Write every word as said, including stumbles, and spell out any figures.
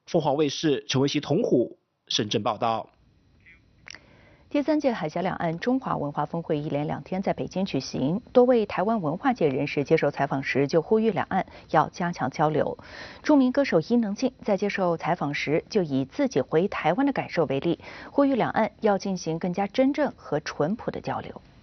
凤凰卫视陈维熙、童虎深圳报道。 第三届海峡两岸中华文化峰会一连两天在北京举行，多位台湾文化界人士接受采访时就呼吁两岸要加强交流。著名歌手伊能静在接受采访时就以自己回台湾的感受为例，呼吁两岸要进行更加真正和淳朴的交流。